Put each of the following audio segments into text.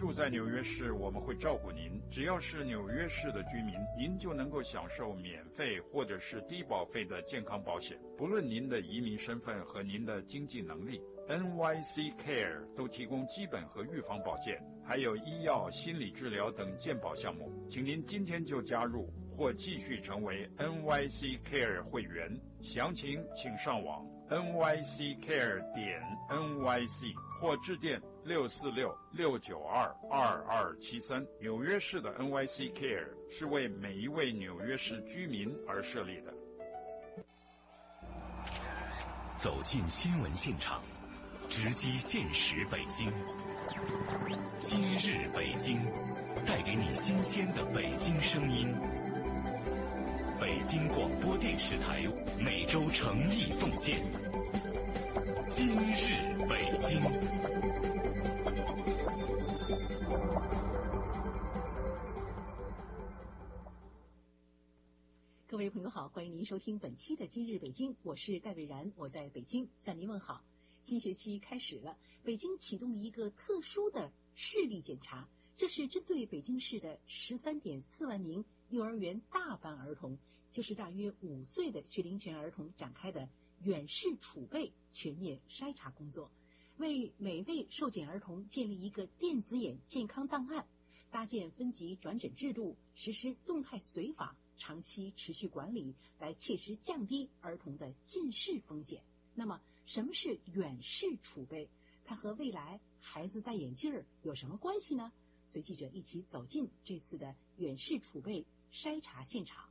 住在纽约市，我们会照顾您。只要是纽约市的居民，您就能够享受免费或者是低保费的健康保险，不论您的移民身份和您的经济能力。NYC Care 都提供基本和预防保健，还有医药、心理治疗等健保项目。请您今天就加入或继续成为 NYC Care 会员，详情请上网 nyccare.nyc 或致电646-692-2273。纽约市的 NYC Care 是为每一位纽约市居民而设立的。 走进新闻现场，直击现实北京。今日北京，带给你新鲜的北京声音。北京广播电视台每周诚意奉献。今日北京。 各位朋友好，欢迎您收听本期的今日北京，我是戴伟然，我在北京向您问好。新学期开始了，北京启动了一个特殊的视力检查，这是针对北京市的13.4万名幼儿园大班儿童，就是大约5岁的学龄前儿童展开的远视储备全面筛查工作，为每位受检儿童建立一个电子眼健康档案，搭建分级转诊制度，实施动态随访长期持续管理，来切实降低儿童的近视风险。那么什么是远视储备？它和未来孩子戴眼镜有什么关系呢？随记者一起走进这次的远视储备筛查现场。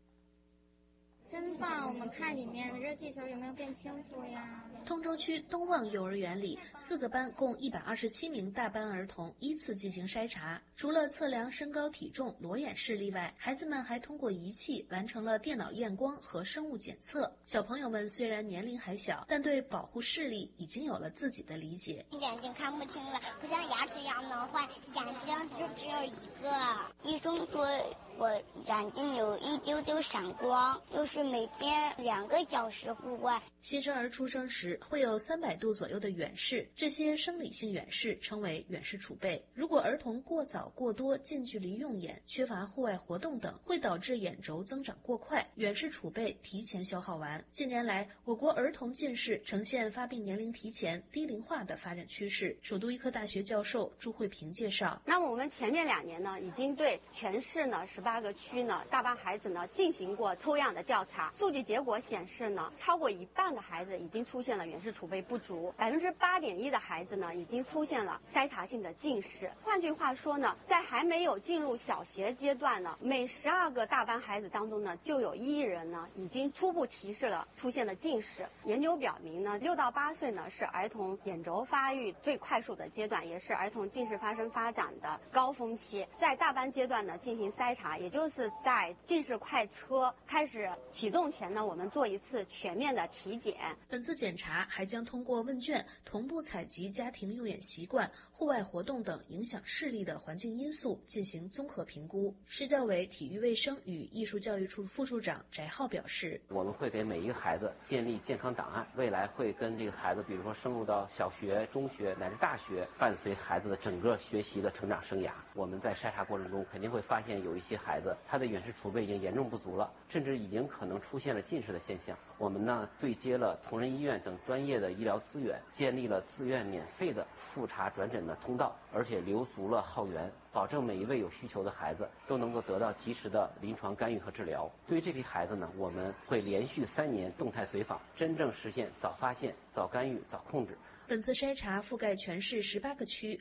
真棒，我们看里面的热气球有没有变清楚呀？ 通州区东望幼儿园里4个班共127名大班儿童依次进行筛查，除了测量身高体重、裸眼视力外，孩子们还通过仪器完成了电脑验光和生物检测。小朋友们虽然年龄还小，但对保护视力已经有了自己的理解。 眼睛看不清了，不像牙齿一样能坏，眼睛就只有一个。医生说我眼睛有一丢丢闪光，就是每天2个小时户外。 新生儿出生时会有300度左右的远视，这些生理性远视称为远视储备。如果儿童过早过多近距离用眼，缺乏户外活动等，会导致眼轴增长过快，远视储备提前消耗完。近年来，我国儿童近视呈现发病年龄提前、低龄化的发展趋势。首都医科大学教授朱慧平介绍， 那么我们前面2年呢，已经对全市呢18个区呢大班孩子呢进行过抽样的调查，数据结果显示呢，超过一半的孩子已经出现了远视储备不足，8.1%的孩子呢已经出现了筛查性的近视。换句话说呢，在还没有进入小学阶段呢，每12个大班孩子当中呢，就有1人呢已经初步提示了出现了近视。研究表明呢，6到8岁呢是儿童眼轴发育最快速的阶段，也是儿童近视发生发展的高峰期。在大班阶段呢进行筛查，也就是在近视快车开始启动前呢，我们做一次全面的体检。 本次检查还将通过问卷同步采集家庭用眼习惯、户外活动等影响视力的环境因素，进行综合评估。市教委体育卫生与艺术教育处副处长翟浩表示， 我们会给每一个孩子建立健康档案，未来会跟这个孩子，比如说升入到小学、中学乃至大学，伴随孩子的整个学习的成长生涯。我们在筛查过程中肯定会发现有一些孩子他的远视储备已经严重不足了，甚至已经可能出现了近视的现象。我们呢对接了同仁医院等专业的医疗资源，建立了自愿免费的复查转诊的通道，而且留足了号源，保证每一位有需求的孩子都能够得到及时的临床干预和治疗。对于这批孩子呢，我们会连续3年动态随访，真正实现早发现、早干预、早控制。 本次筛查覆盖全市18个区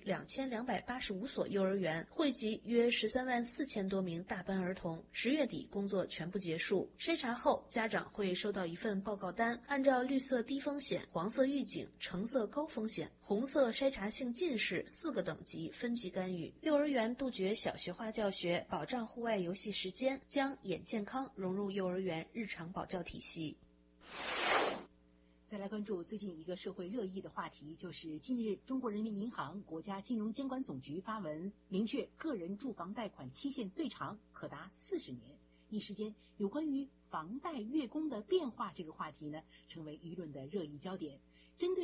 2285所幼儿园，汇集约13万4千多名大班儿童。10月底工作全部结束。筛查后，家长会收到一份报告单，按照绿色低风险、黄色预警、橙色高风险、红色筛查性近视4个等级分级干预。幼儿园杜绝小学化教学，保障户外游戏时间，将眼健康融入幼儿园日常保教体系。 再来关注最近一个社会热议的话题，就是近日中国人民银行、国家金融监管总局发文明确，个人住房贷款期限最长可达40年。一时间，有关于房贷月供的变化这个话题呢，成为舆论的热议焦点。针对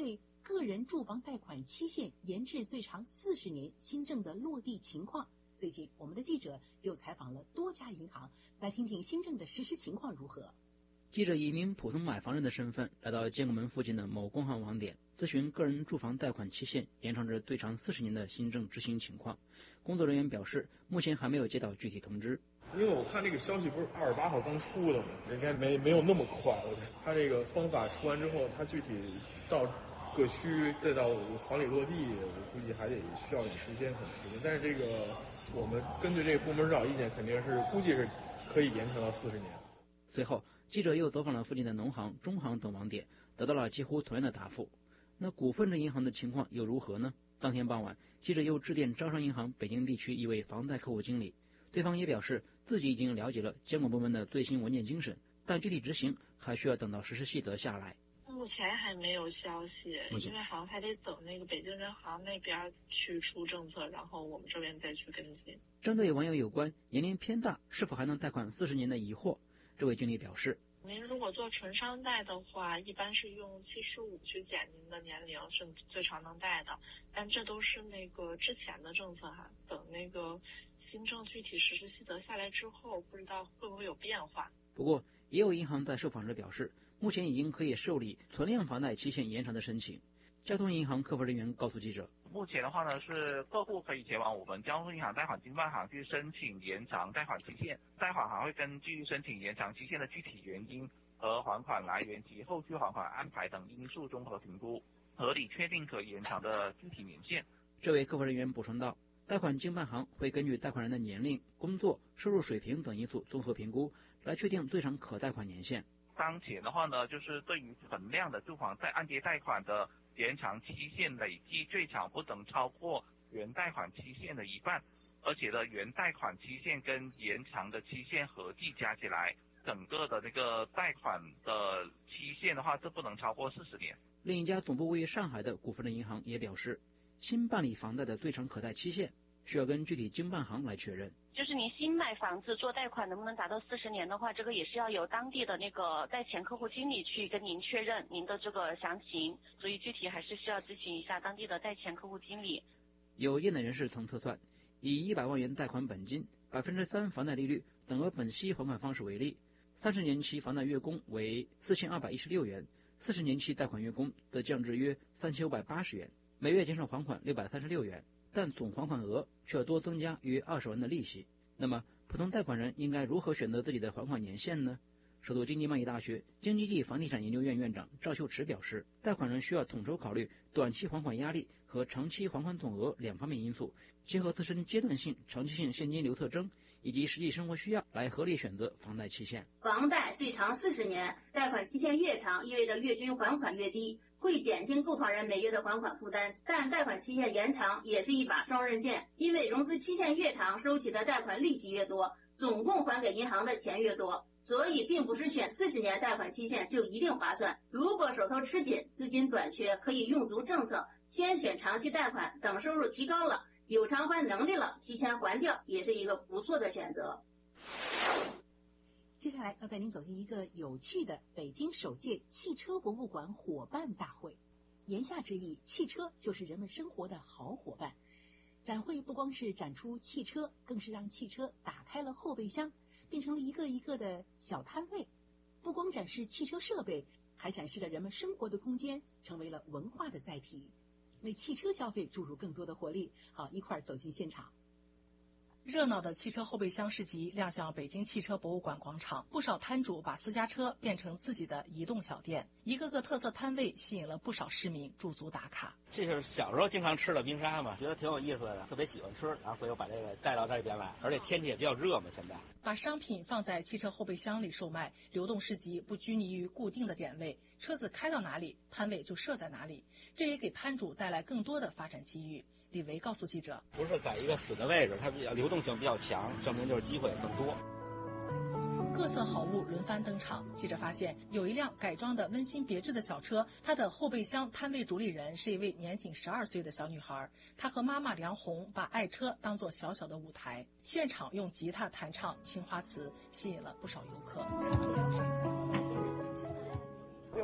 个人住房贷款期限延至最长40年新政的落地情况。最近我们的记者就采访了多家银行，来听听新政的实施情况如何。 记者以一名普通买房人的身份来到建国门附近的某工行网点，咨询个人住房贷款期限延长至最长40年的新政执行情况。工作人员表示，目前还没有接到具体通知。 因为我看这个消息不是28号刚出的吗？应该没有那么快。我觉得他这个方法出完之后，他具体到各区再到草里落地，我估计还得需要点时间，可能时间。但是这个我们根据这个部门指导意见，肯定是估计是可以延长到40年。 随后，记者又走访了附近的农行、中行等网点，得到了几乎同样的答复。那股份制银行的情况又如何呢？当天傍晚，记者又致电招商银行北京地区一位房贷客户经理，对方也表示自己已经了解了监管部门的最新文件精神，但具体执行还需要等到实施细则下来。 目前还没有消息，因为好像还得等那个北京人行那边去出政策，然后我们这边再去跟进。 针对网友有关年龄偏大是否还能贷款40年的疑惑，这位经理表示， 您如果做纯商贷的话，一般是用75去减您的年龄是最长能贷的，但这都是那个之前的政策哈，等那个新政具体实施细则下来之后，不知道会不会有变化。 不过也有银行在受访时表示，目前已经可以受理存量房贷期限延长的申请。交通银行客服人员告诉记者， 目前的话呢，是客户可以前往我们交通银行贷款经办行去申请延长贷款期限，贷款行会根据申请延长期限的具体原因和还款来源及后续还款安排等因素综合评估，合理确定可延长的具体年限。 这位客服人员补充道，贷款经办行会根据贷款人的年龄、工作、收入水平等因素综合评估，来确定最长可贷款年限。 当前的话呢，就是对于存量的住房按揭贷款的延长期限累计最长不能超过原贷款期限的一半，而且呢，原贷款期限跟延长的期限合计加起来，整个的那个贷款的期限的话，这不能超过40年。 另一家总部位于上海的股份制银行也表示，新办理房贷的最长可贷期限需要跟具体经办行来确认。 就是您新买房子做贷款能不能达到40年的话，这个也是要由当地的那个贷前客户经理去跟您确认您的这个详情，所以具体还是需要咨询一下当地的贷前客户经理。 有业内人士曾测算，以100万元贷款本金、3%房贷利率、等额本息还款方式为例，30年期房贷月供为4216元，40年期贷款月供则降至约3580元，每月减少还款636元。但总还款额却要多增加约20万的利息。那么普通贷款人应该如何选择自己的还款年限呢？首都经济贸易大学经济系房地产研究院院长赵秀池表示，贷款人需要统筹考虑短期还款压力和长期还款总额2方面因素，结合自身阶段性、长期性现金流特征以及实际生活需要来合理选择房贷期限。 房贷最长40年，贷款期限越长，意味着月均还款越低，会减轻购房人每月的还款负担，但贷款期限延长也是一把双刃剑，因为融资期限越长，收取的贷款利息越多，总共还给银行的钱越多，所以并不是选40年贷款期限就一定划算。如果手头吃紧、资金短缺，可以用足政策，先选长期贷款，等收入提高了，有偿还能力了，提前还掉，也是一个不错的选择。 接下来要带您走进一个有趣的北京首届汽车博物馆伙伴大会。言下之意，汽车就是人们生活的好伙伴。展会不光是展出汽车，更是让汽车打开了后备箱，变成了一个一个的小摊位。不光展示汽车设备，还展示了人们生活的空间，成为了文化的载体，为汽车消费注入更多的活力。好，一块儿走进现场。 热闹的汽车后备箱市集亮相北京汽车博物馆广场，不少摊主把私家车变成自己的移动小店，一个个特色摊位吸引了不少市民驻足打卡。 这是小时候经常吃的冰沙嘛，觉得挺有意思的，特别喜欢吃，然后所以我把这个带到这边来，而且天气也比较热嘛，现在。 把商品放在汽车后备箱里售卖，流动市集不拘泥于固定的点位，车子开到哪里，摊位就设在哪里，这也给摊主带来更多的发展机遇。李维告诉记者， 不是在一个死的位置，它比较流动性比较强，证明就是机会更多。 各色好物轮番登场，记者发现有一辆改装的温馨别致的小车，它的后备箱摊位主理人是一位年仅12岁的小女孩，她和妈妈梁红把爱车当作小小的舞台，现场用吉他弹唱青花瓷，吸引了不少游客。 用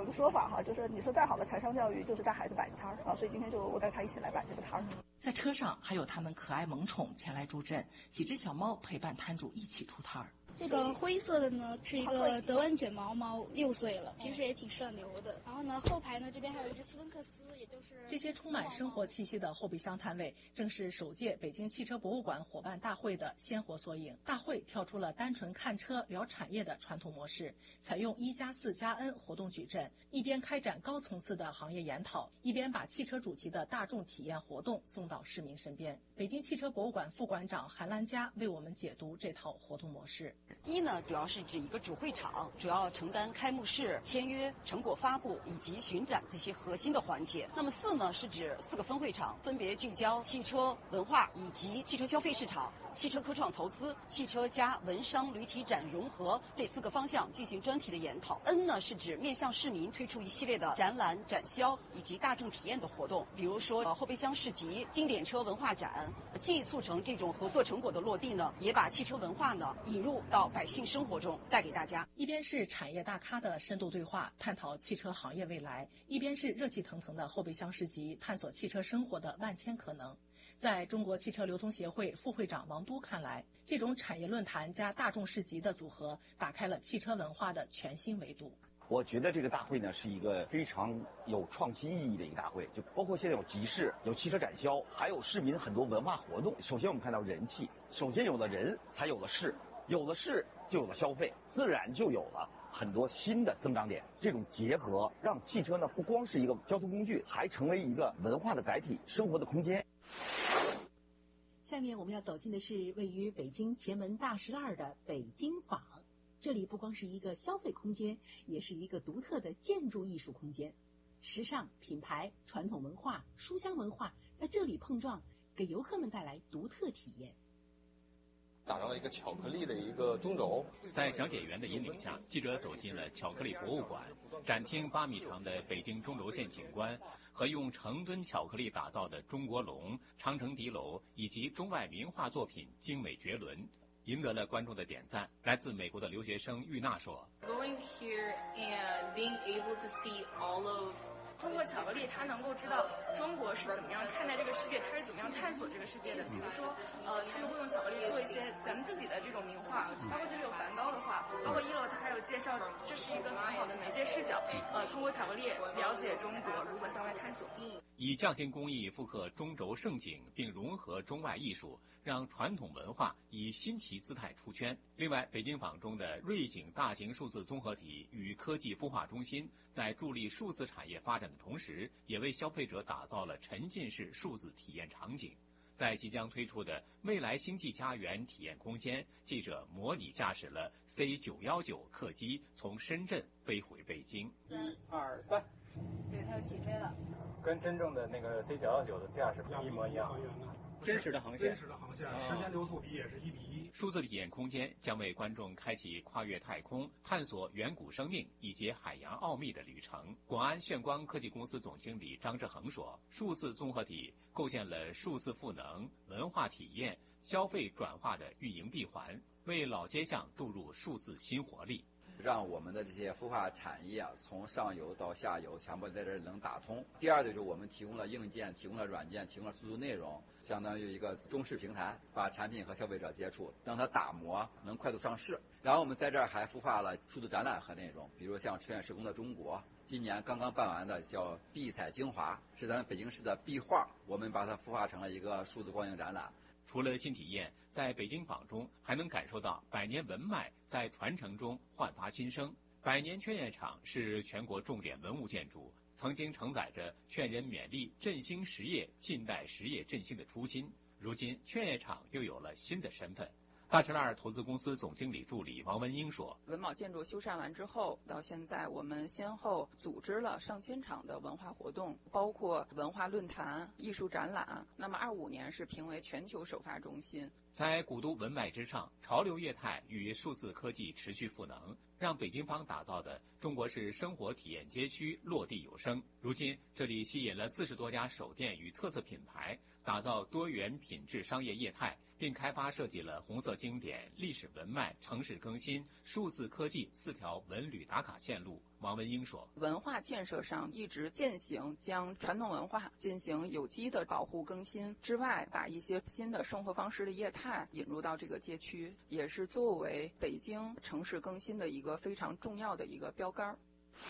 个说法哈，就是你说再好的财商教育，就是带孩子摆个摊儿啊，所以今天就我带他一起来摆这个摊儿。 在车上还有他们可爱萌宠前来助阵，几只小猫陪伴摊主一起出摊儿。 这个灰色的呢是一个德文卷毛猫，6岁了，平时也挺社牛的。然后呢，后排呢这边还有一只斯芬克斯，也就是这些充满生活气息的后备箱摊位，正是首届北京汽车博物馆伙伴大会的鲜活缩影。大会跳出了单纯看车聊产业的传统模式，采用1+4+N 活动矩阵，一边开展高层次的行业研讨，一边把汽车主题的大众体验活动送到市民身边。北京汽车博物馆副馆长韩兰佳为我们解读这套活动模式。 一呢，主要是指一个主会场，主要承担开幕式、签约、成果发布以及巡展这些核心的环节。那么4呢，是指4个分会场，分别聚焦汽车文化以及汽车消费市场、汽车科创投资、汽车加文商旅体展融合这4个方向进行专题的研讨。N 呢，是指面向市民推出一系列的展览、展销以及大众体验的活动，比如说后备箱市集、经典车文化展。既促成这种合作成果的落地呢，也把汽车文化呢引入到百姓生活中，带给大家。 一边是产业大咖的深度对话，探讨汽车行业未来；一边是热气腾腾的后备箱市集，探索汽车生活的万千可能。在中国汽车流通协会副会长王都看来，这种产业论坛加大众市集的组合，打开了汽车文化的全新维度。 我觉得这个大会呢是一个非常有创新意义的一个大会，就包括现在有集市、有汽车展销，还有市民很多文化活动。首先我们看到人气，首先有了人，才有了事，有了事就有了消费，自然就有了很多新的增长点。这种结合让汽车呢不光是一个交通工具，还成为一个文化的载体、生活的空间。 下面我们要走进的是位于北京前门大栅栏的北京坊。这里不光是一个消费空间，也是一个独特的建筑艺术空间。时尚、品牌、传统文化、书香文化在这里碰撞，给游客们带来独特体验。 打上了一个巧克力的一个中轴。 在讲解员的引领下，记者走进了巧克力博物馆，展厅8米长的北京中轴线景观和用成吨巧克力打造的中国龙、长城敌楼以及中外名画作品精美绝伦，赢得了观众的点赞。来自美国的留学生玉娜说 ：“Going here and being able to see all of。”通过巧克力，他能够知道中国是怎么样看待这个世界，他是怎么样探索这个世界的。比如说，他们会用巧克力做一些咱们自己的这种名画，包括这里有梵高的画，包括1楼他还有介绍，这是一个很好的媒介视角。通过巧克力了解中国如何向外探索。 以匠心工艺复刻中轴盛景，并融合中外艺术，让传统文化以新奇姿态出圈。另外，北京坊中的瑞景大型数字综合体与科技孵化中心，在助力数字产业发展的同时，也为消费者打造了沉浸式数字体验场景。在即将推出的未来星际家园体验空间，记者模拟驾驶了 C919 客机从深圳飞回北京。 1、2、3， 对，它要起飞了。 跟真正的那个 C919 的驾驶一模一样。 真实的航线， 时间流速比也是1比1。 数字体验空间将为观众开启跨越太空、探索远古生命以及海洋奥秘的旅程。广安炫光科技公司总经理张志恒说：“数字综合体构建了数字赋能、文化体验、消费转化的运营闭环，为老街巷注入数字新活力。” 让我们的这些孵化产业从上游到下游全部在这儿能打通。第二就是我们提供了硬件，提供了软件，提供了数字内容，相当于一个中式平台，把产品和消费者接触，让它打磨，能快速上市。然后我们在这儿还孵化了数字展览和内容，比如像春远施工的中国，今年刚刚办完的叫碧彩精华，是咱们北京市的壁画，我们把它孵化成了一个数字光影展览。 除了新体验，在北京坊中还能感受到百年文脉在传承中焕发新生。百年劝业场是全国重点文物建筑，曾经承载着劝人勉励振兴实业、近代实业振兴的初心。如今，劝业场又有了新的身份。大栅栏投资公司总经理助理王文英说：“ 文保建筑修缮完之后，到现在我们先后组织了上千场的文化活动，包括文化论坛、艺术展览。那么25年是评为全球首发中心。 在古都文脉之上，潮流业态与数字科技持续赋能，让北京坊打造的中国式生活体验街区落地有声。如今，这里吸引了40多家首店与特色品牌，打造多元品质商业业态， 并开发设计了红色经典、历史文脉、城市更新、数字科技4条文旅打卡线路。王文英说， 文化建设上一直践行将传统文化进行有机的保护更新之外，把一些新的生活方式的业态引入到这个街区，也是作为北京城市更新的一个非常重要的一个标杆。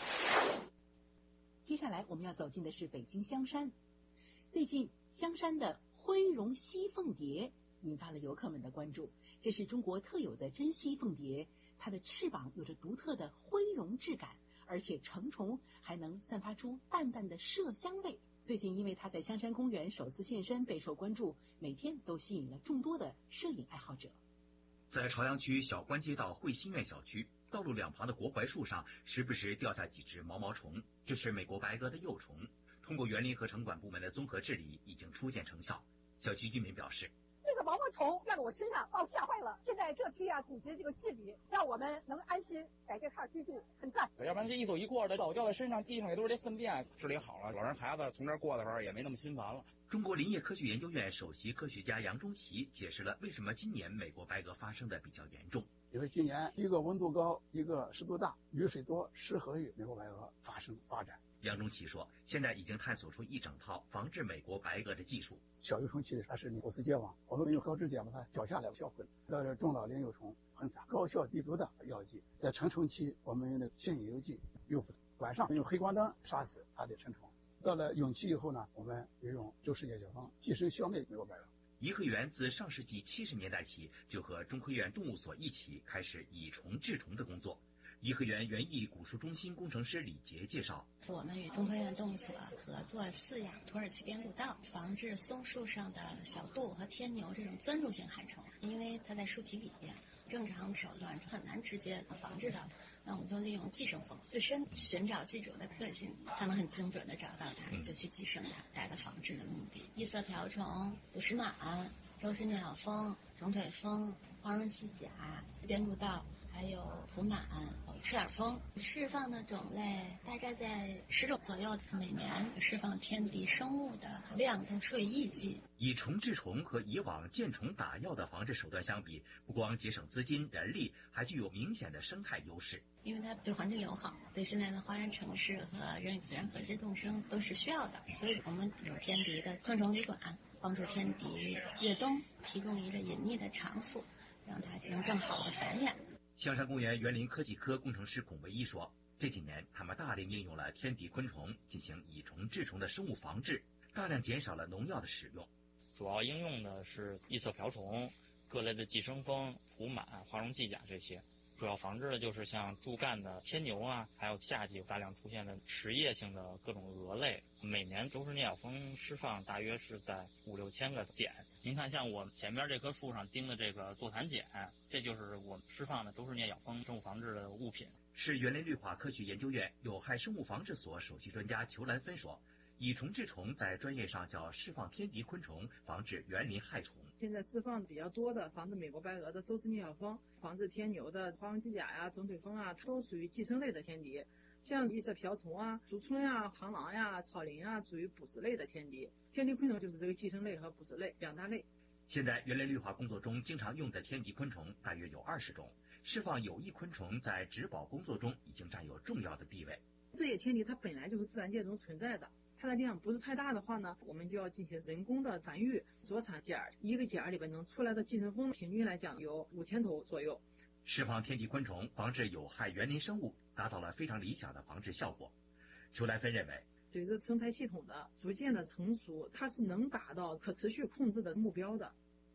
接下来我们要走进的是北京香山。最近香山的灰绒溪凤蝶引发了游客们的关注。这是中国特有的珍稀凤蝶，它的翅膀有着独特的灰绒质感，而且成虫还能散发出淡淡的麝香味。最近因为它在香山公园首次现身备受关注，每天都吸引了众多的摄影爱好者。 在朝阳区小关街道汇心苑小区，道路两旁的国槐树上时不时掉下几只毛毛虫，这是美国白鸽的幼虫。通过园林和城管部门的综合治理，已经初见成效。小区居民表示， 这个毛毛虫掉到我身上，把我吓坏了。现在这区组织这个治理，让我们能安心在这块居住，很赞。 要不然这一走一过的，老掉在身上，地上也都是这粪便。治理好了，老人孩子从这儿过的时候也没那么心烦了。 中国林业科学研究院首席科学家杨中奇解释了为什么今年美国白鸽发生的比较严重。 因为今年一个温度高，一个湿度大，雨水多，适合于美国白鸽发展。 杨中奇说，现在已经探索出一整套防治美国白鸽的技术。 小幼虫期它是果实结网，我们用高脂碱把它搅下来销毁，到这中老龄幼虫喷洒高效低毒的药剂。在成虫期，我们用的现引诱剂诱捕，晚上用黑光灯杀死它的成虫。到了蛹期以后呢，我们就用周世界小方及时消灭美国白鸽。 颐和园自上世纪70年代起，就和中科院动物所一起开始以虫治虫的工作。颐和园园艺古树中心工程师李杰介绍， 我们与中科院动物所合作饲养土耳其边古道，防治松树上的小杜和天牛这种钻入性害虫，因为它在树体里边，正常手段很难直接防治到。那我们就利用寄生蜂自身寻找寄主的特性，它能很精准的找到它，就去寄生它，达到防治的目的。异色瓢虫、捕食螨、周氏鸟蜂、肿腿蜂、黄绒细甲、边古道，还有蒲螨、赤眼蜂，释放的种类大概在10种左右，每年释放天敌生物的量都数以亿计。 以虫治虫和以往见虫打药的防治手段相比，不光节省资金人力，还具有明显的生态优势。 因为它对环境友好，对现在的花园城市和人与自然和谐共生都是需要的，所以我们有天敌的昆虫旅馆，帮助天敌越冬，提供一个隐匿的场所，让它能更好的繁衍。 香山公园园林科技科工程师孔维一说，这几年他们大力应用了天敌昆虫进行以虫治虫的生物防治，大量减少了农药的使用。 主要应用的是异色瓢虫、各类的寄生蜂、蒲螨、花绒寄甲这些。主要防治的就是像柱干的天牛啊，还有夏季大量出现的食叶性的各种蛾类。每年周氏颞角蜂释放大约是在5-6千个茧。您看，像我前面这棵树上钉的这个座谈茧，这就是我们释放的周氏颞角蜂生物防治的物品。 市园林绿化科学研究院有害生物防治所首席专家裘兰芬说，以虫治虫在专业上叫释放天敌昆虫，防治园林害虫。 现在释放比较多的防治美国白蛾的周氏颞角蜂，防治天牛的花绒寄甲呀、肿腿蜂啊，都属于寄生类的天敌。像异色瓢虫啊、竹荪啊、螳螂呀、草蛉啊，属于捕食类的天敌。天敌昆虫就是这个寄生类和捕食类两大类。 现在园林绿化工作中经常用的天敌昆虫大约有20种，释放有益昆虫在植保工作中已经占有重要的地位。 这些天敌它本来就是自然界中存在的，它的量不是太大的话呢，我们就要进行人工的繁育，着产茧，一个茧里边能出来的寄生蜂平均来讲有5000头左右。 释放天敌昆虫，防治有害园林生物，达到了非常理想的防治效果。裘兰芬认为， 随着生态系统的逐渐的成熟，它是能达到可持续控制的目标的。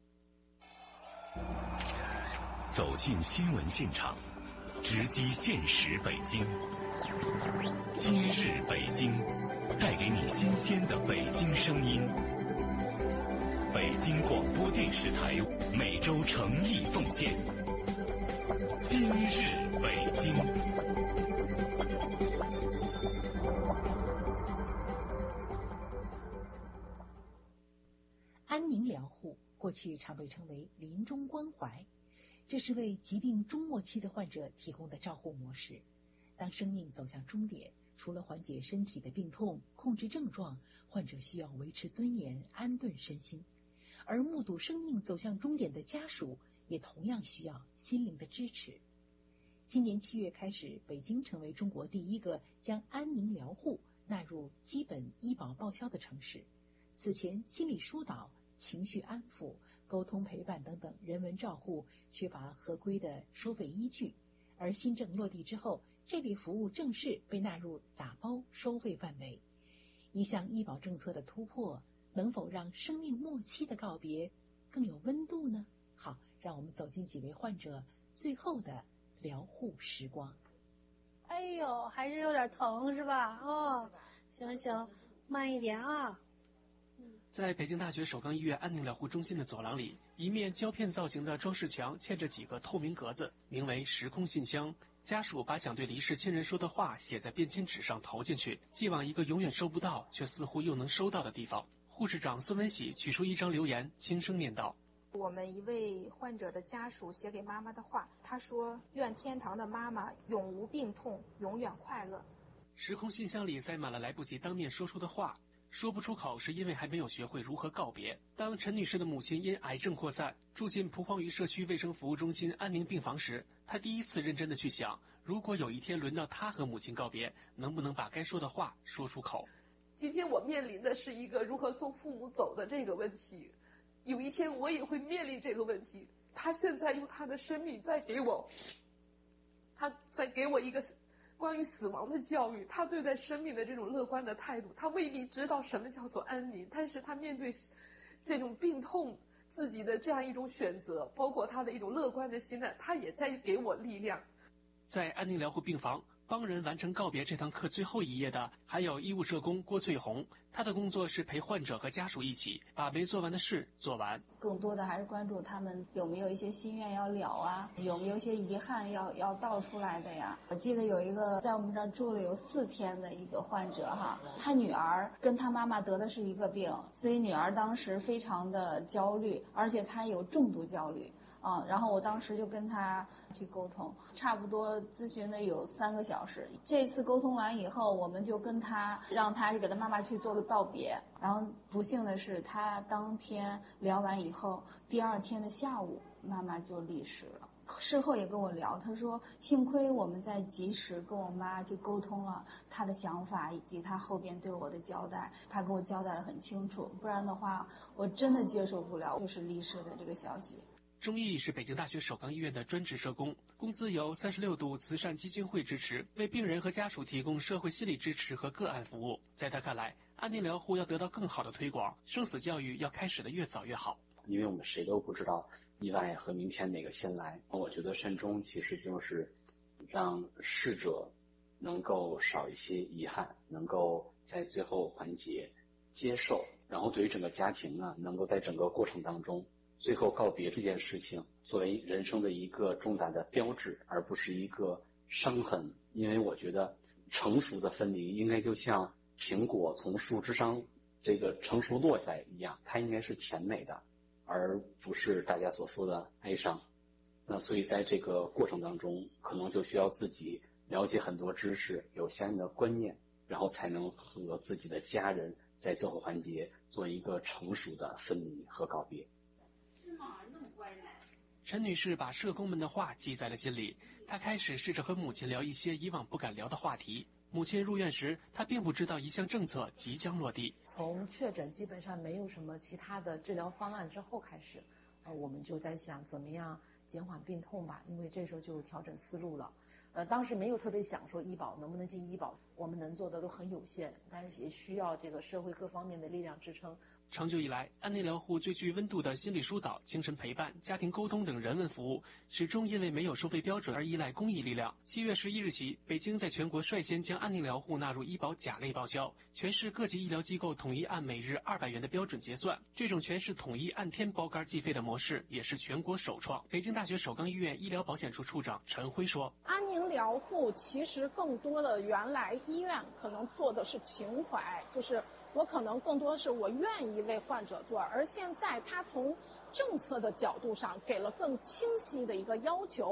走进新闻现场，直击现实北京。今日北京，带给你新鲜的北京声音。北京广播电视台每周诚意奉献。今日北京。 安宁疗护过去常被称为临终关怀，这是为疾病终末期的患者提供的照护模式。当生命走向终点，除了缓解身体的病痛、控制症状，患者需要维持尊严、安顿身心。 而目睹生命走向终点的家属也同样需要心灵的支持。今年7月开始，北京成为中国第一个将安宁疗护纳入基本医保报销的城市。此前，心理疏导、情绪安抚、沟通陪伴等等人文照护缺乏合规的收费依据，而新政落地之后，这类服务正式被纳入打包收费范围。一项医保政策的突破，能否让生命末期的告别更有温度呢？好，让我们走进几位患者最后的疗护时光。 哎呦，还是有点疼是吧？哦，行，慢一点啊。 在北京大学首钢医院安宁疗护中心的走廊里，一面胶片造型的装饰墙嵌着几个透明格子，名为时空信箱。家属把想对离世亲人说的话写在便签纸上投进去，寄往一个永远收不到却似乎又能收到的地方。护士长孙文喜取出一张留言，轻声念道： 我们一位患者的家属写给妈妈的话，他说：愿天堂的妈妈永无病痛，永远快乐。 时空信箱里塞满了来不及当面说出的话，说不出口是因为还没有学会如何告别。当陈女士的母亲因癌症扩散住进蒲黄榆社区卫生服务中心安宁病房时，她第一次认真的去想，如果有一天轮到她和母亲告别，能不能把该说的话说出口。 今天我面临的是一个如何送父母走的这个问题，有一天我也会面临这个问题。他现在用他的生命在给我一个关于死亡的教育，他对待生命的这种乐观的态度，他未必知道什么叫做安宁，但是他面对这种病痛自己的这样一种选择，包括他的一种乐观的心态，他也在给我力量。 在安宁疗护病房帮人完成告别这堂课最后一页的还有医务社工郭翠红，她的工作是陪患者和家属一起把没做完的事做完。 更多的还是关注他们有没有一些心愿要了啊，有没有一些遗憾要道出来的呀。我记得有一个在我们这儿住了有4天的一个患者哈，他女儿跟他妈妈得的是一个病，所以女儿当时非常的焦虑，而且她有重度焦虑。然后我当时就跟他去沟通，差不多咨询了有3个小时。这次沟通完以后，我们就跟他让他给他妈妈去做个道别。然后不幸的是，他当天聊完以后，第2天的下午，妈妈就离世了。事后也跟我聊，他说幸亏我们在及时跟我妈去沟通了他的想法以及他后边对我的交代，他跟我交代得很清楚，不然的话我真的接受不了就是离世的这个消息。 钟毅是北京大学首钢医院的专职社工，工资由36度慈善基金会支持，为病人和家属提供社会心理支持和个案服务。在他看来，安宁疗护要得到更好的推广，生死教育要开始的越早越好。 因为我们谁都不知道意外和明天哪个先来，我觉得善终其实就是让逝者能够少一些遗憾，能够在最后环节接受，然后对于整个家庭啊，能够在整个过程当中最后告别这件事情作为人生的一个重大的标志，而不是一个伤痕。因为我觉得成熟的分离应该就像苹果从树枝上这个成熟落下来一样，它应该是甜美的，而不是大家所说的哀伤。那所以在这个过程当中，可能就需要自己了解很多知识，有相应的观念，然后才能和自己的家人在最后环节做一个成熟的分离和告别。 陈女士把社工们的话记在了心里，她开始试着和母亲聊一些以往不敢聊的话题。母亲入院时，她并不知道一项政策即将落地。 从确诊基本上没有什么其他的治疗方案之后开始，我们就在想怎么样减缓病痛吧，因为这时候就调整思路了。当时没有特别想说医保能不能进医保，我们能做的都很有限，但是也需要这个社会各方面的力量支撑。 长久以来，安宁疗护最具温度的心理疏导、精神陪伴、家庭沟通等人文服务，始终因为没有收费标准而依赖公益力量。7月11日起，北京在全国率先将安宁疗护纳入医保甲类报销，全市各级医疗机构统一按每日200元的标准结算。这种全市统一按天包干计费的模式也是全国首创。北京大学首钢医院医疗保险处处长陈辉说： 安宁疗护其实更多的原来医院可能做的是情怀，就是我可能更多是我愿意为患者做，而现在他从政策的角度上给了更清晰的一个要求。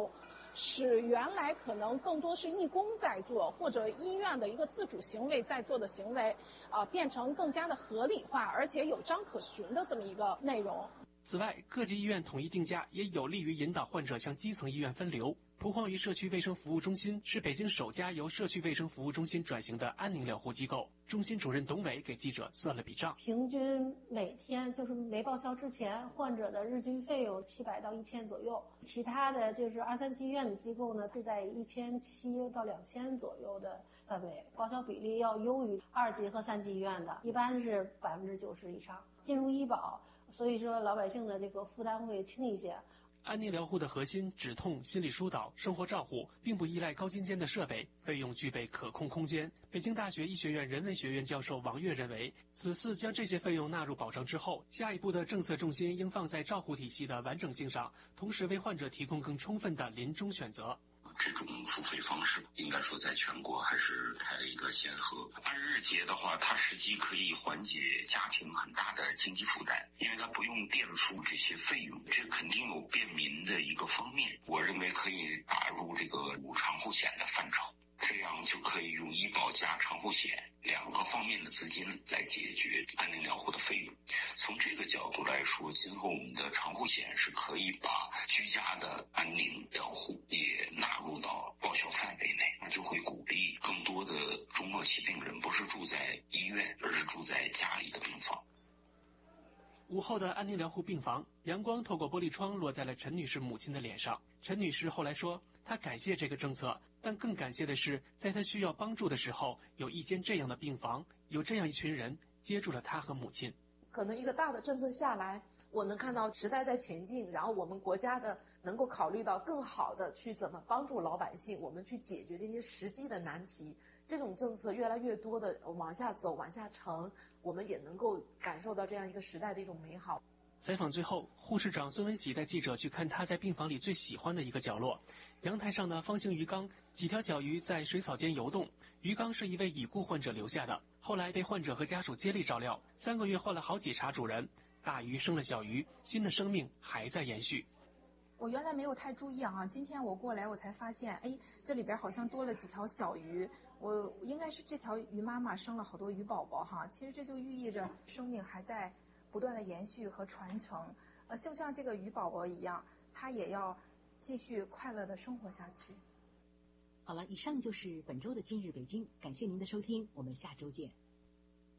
使原来可能更多是义工在做或者医院的一个自主行为在做的行为，变成更加的合理化，而且有章可循的这么一个内容。 此外，各级医院统一定价也有利于引导患者向基层医院分流。蒲黄榆社区卫生服务中心是北京首家由社区卫生服务中心转型的安宁疗护机构。中心主任董伟给记者算了笔账， 平均每天就是没报销之前，患者的日均费用700到1000左右。其他的就是2、3级医院的机构呢，是在1700到2000左右的范围，报销比例要优于2级和3级医院的，一般是90%以上。进入医保，所以说老百姓的这个负担会轻一些。 安宁疗护的核心止痛、心理疏导、生活照护，并不依赖高精尖的设备，费用具备可控空间。北京大学医学院人文学院教授王悦认为，此次将这些费用纳入保障之后，下一步的政策重心应放在照护体系的完整性上，同时为患者提供更充分的临终选择。 这种付费方式应该说在全国还是开了一个先河。按日结的话，它实际可以缓解家庭很大的经济负担，因为它不用垫付这些费用，这肯定有便民的一个方面。我认为可以打入这个长护险的范畴，这样就可以用医保加长护险2个方面的资金来解决安宁疗护的费用。从这个角度来说，今后我们的长护险是可以把居家的安宁疗护也纳入到报销范围内，那就会鼓励更多的中末期病人不是住在医院，而是住在家里的病房。 午后的安宁疗护病房，阳光透过玻璃窗落在了陈女士母亲的脸上。陈女士后来说，她感谢这个政策，但更感谢的是，在她需要帮助的时候，有一间这样的病房，有这样一群人接住了她和母亲。 可能一个大的政策下来，我能看到时代在前进，然后我们国家的能够考虑到更好的去怎么帮助老百姓，我们去解决这些实际的难题。这种政策越来越多的往下走、往下沉，我们也能够感受到这样一个时代的一种美好。 采访最后，护士长孙文喜带记者去看他在病房里最喜欢的一个角落。阳台上的方形鱼缸，几条小鱼在水草间游动。鱼缸是一位已故患者留下的，后来被患者和家属接力照料。3个月换了好几茬主人，大鱼生了小鱼，新的生命还在延续。 我原来没有太注意啊，今天我过来我才发现，这里边好像多了几条小鱼。我应该是这条鱼妈妈生了好多鱼宝宝哈，其实这就寓意着生命还在不断的延续和传承，就像这个鱼宝宝一样，它也要继续快乐的生活下去。 好了，以上就是本周的今日北京，感谢您的收听，我们下周见。